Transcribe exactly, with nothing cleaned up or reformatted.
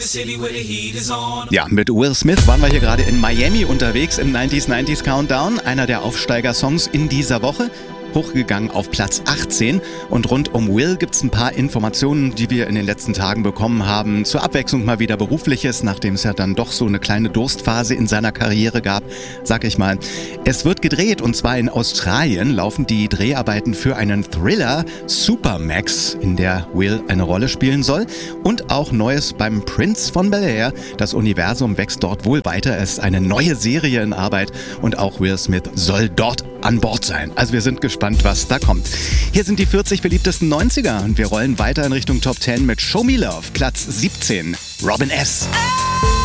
Ja, mit Will Smith waren wir hier gerade in Miami unterwegs im neunziger neunziger Countdown, einer der Aufsteiger-Songs in dieser Woche. Hochgegangen auf Platz achtzehn. Und rund um Will gibt es ein paar Informationen, die wir in den letzten Tagen bekommen haben. Zur Abwechslung mal wieder Berufliches, nachdem es ja dann doch so eine kleine Durstphase in seiner Karriere gab, sag ich mal. Es wird gedreht, und zwar in Australien laufen die Dreharbeiten für einen Thriller, Supermax, in der Will eine Rolle spielen soll. Und auch Neues beim Prince von Bel-Air. Das Universum wächst dort wohl weiter. Es ist eine neue Serie in Arbeit und auch Will Smith soll dort an Bord sein. Also wir sind gespannt, was da kommt. Hier sind die vierzig beliebtesten neunziger und wir rollen weiter in Richtung Top zehn mit Show Me Love, Platz siebzehn, Robin S.